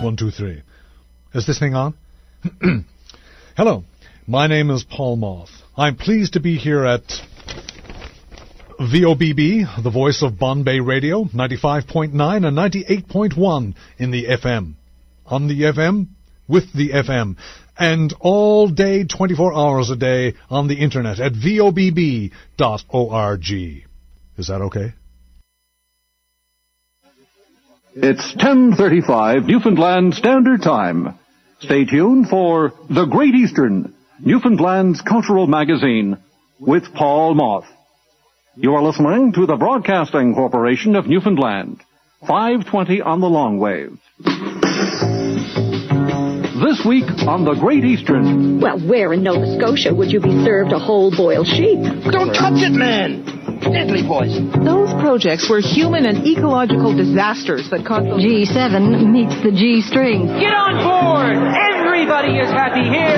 1, 2, 3. Is this thing on? Hello, my name is Paul Moth. I'm pleased to be here at VOBB, the voice of Bombay Radio, 95.9 and 98.1 in the FM. On the FM, with the FM, and all day, 24 hours a day on the internet at vobb.org. Is that okay? It's 10:35 Newfoundland Standard Time. Stay tuned for The Great Eastern, Newfoundland's cultural magazine, with Paul Moth. You are listening to the Broadcasting Corporation of Newfoundland, 520 on the long wave. This week on The Great Eastern. Well, where in Nova Scotia would you be served a whole boiled sheep? Don't touch it, man! Deadly poison. Those projects were human and ecological disasters that caused... G7 meets the G string. Get on board! Everybody is happy here!